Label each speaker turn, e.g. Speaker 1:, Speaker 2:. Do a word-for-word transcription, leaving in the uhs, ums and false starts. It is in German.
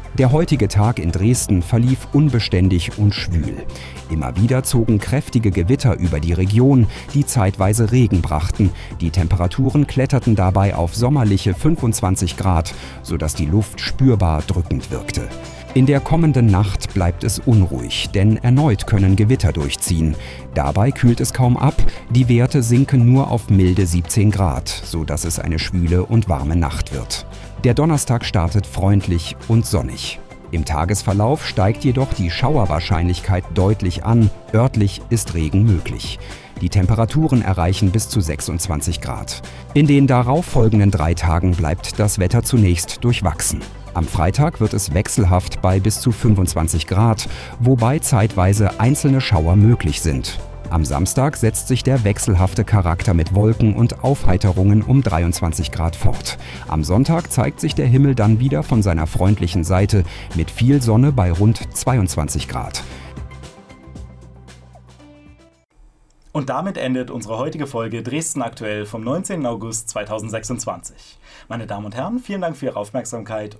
Speaker 1: Der heutige Tag in Dresden verlief unbeständig und schwül. Immer wieder zogen kräftige Gewitter über die Region, die zeitweise Regen brachten. Die Temperaturen kletterten dabei auf sommerliche fünfundzwanzig Grad, sodass die Luft spürbar drückend wirkte. In der kommenden Nacht bleibt es unruhig, denn erneut können Gewitter durchziehen. Dabei kühlt es kaum ab, die Werte sinken nur auf milde siebzehn Grad, sodass es eine schwüle und warme Nacht wird. Der Donnerstag startet freundlich und sonnig. Im Tagesverlauf steigt jedoch die Schauerwahrscheinlichkeit deutlich an, örtlich ist Regen möglich. Die Temperaturen erreichen bis zu sechsundzwanzig Grad. In den darauffolgenden drei Tagen bleibt das Wetter zunächst durchwachsen. Am Freitag wird es wechselhaft bei bis zu fünfundzwanzig Grad, wobei zeitweise einzelne Schauer möglich sind. Am Samstag setzt sich der wechselhafte Charakter mit Wolken und Aufheiterungen um dreiundzwanzig Grad fort. Am Sonntag zeigt sich der Himmel dann wieder von seiner freundlichen Seite mit viel Sonne bei rund zweiundzwanzig Grad.
Speaker 2: Und damit endet unsere heutige Folge Dresden aktuell vom neunzehnten August zweitausendsechsundzwanzig. Meine Damen und Herren, vielen Dank für Ihre Aufmerksamkeit